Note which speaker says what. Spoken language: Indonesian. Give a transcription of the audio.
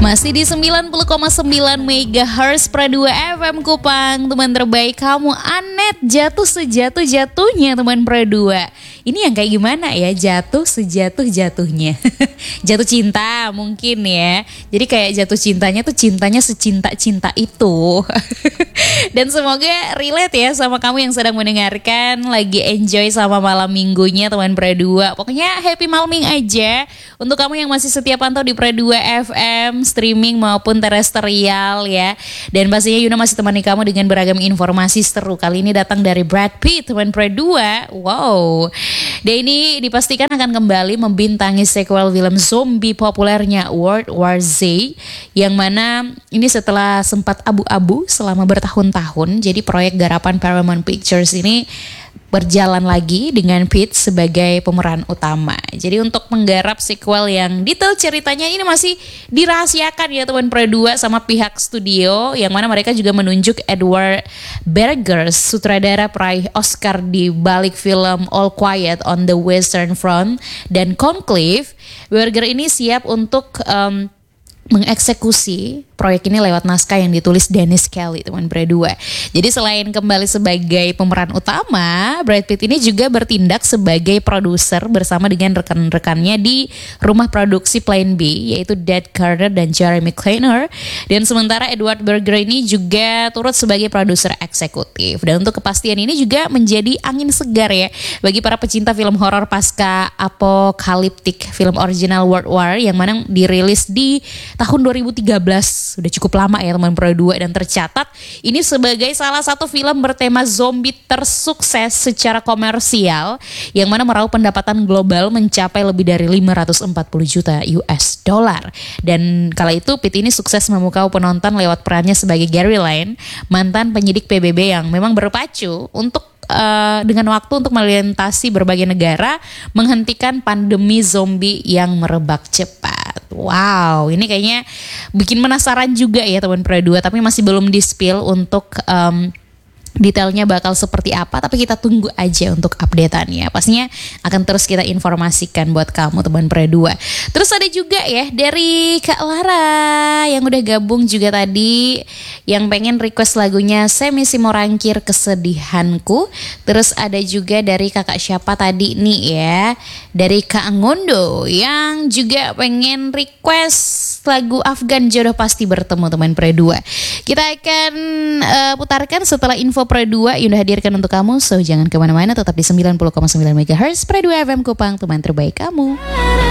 Speaker 1: Masih di 90,9 MHz Pro 2 FM Kupang. Teman terbaik kamu, Anet. Jatuh sejatuh-jatuhnya teman Pro 2. Ini yang kayak gimana ya, jatuh sejatuh-jatuhnya. Jatuh cinta mungkin ya. Jadi kayak jatuh cintanya tuh cintanya secinta-cinta itu. Dan semoga relate ya sama kamu yang sedang mendengarkan. Lagi enjoy sama malam minggunya teman Pro 2. Pokoknya happy malaming aja. Untuk kamu yang masih setia pantau di Pro 2 FM, streaming maupun terestrial ya. Dan pastinya Yuna masih temani kamu dengan beragam informasi seru. Kali ini datang dari Brad Pitt, teman Pro 2. Wow. Dan ini dipastikan akan kembali membintangi sequel film zombie populernya World War Z, yang mana ini setelah sempat abu-abu selama bertahun-tahun. Jadi proyek garapan Paramount Pictures ini berjalan lagi dengan Pitt sebagai pemeran utama. Jadi untuk menggarap sequel yang detail ceritanya ini masih dirahasiakan ya teman Pro 2 sama pihak studio, yang mana mereka juga menunjuk Edward Berger, sutradara peraih Oscar di balik film All Quiet on the Western Front dan Conclave. Berger ini siap untuk mengeksekusi proyek ini lewat naskah yang ditulis Dennis Kelly, teman Pro 2. Jadi selain kembali sebagai pemeran utama, Brad Pitt ini juga bertindak sebagai produser bersama dengan rekan-rekannya di rumah produksi Plan B, yaitu Dad Carter dan Jeremy Kleiner. Dan sementara Edward Berger ini juga turut sebagai produser eksekutif. Dan untuk kepastian ini juga menjadi angin segar ya bagi para pecinta film horor pasca apokaliptik film original World War yang mana dirilis di tahun 2013. Sudah cukup lama ya teman Pro 2, dan tercatat ini sebagai salah satu film bertema zombie tersukses secara komersial, yang mana meraup pendapatan global mencapai lebih dari 540 juta US dollar. Dan kala itu Pitt ini sukses memukau penonton lewat perannya sebagai Gary Lane, mantan penyidik PBB yang memang berpacu untuk dengan waktu untuk melintasi berbagai negara, menghentikan pandemi zombie yang merebak cepat. Wow, ini kayaknya bikin penasaran juga ya teman Pro 2, tapi masih belum di-spill untuk detailnya bakal seperti apa, tapi kita tunggu aja untuk update-annya. Pastinya akan terus kita informasikan buat kamu teman Pro 2. Terus ada juga ya dari Kak Lara yang udah gabung juga tadi, yang pengen request lagunya Semi Simorangkir Kesedihanku. Terus ada juga dari kakak siapa tadi nih ya, dari Kak Ngondo yang juga pengen request lagu Afgan Jodoh Pasti Bertemu teman Pro 2. Kita akan putarkan setelah info Pro 2 Yunda hadirkan untuk kamu. So jangan kemana-mana, tetap di 90,9 MHz Pro 2 FM Kupang, teman terbaik kamu.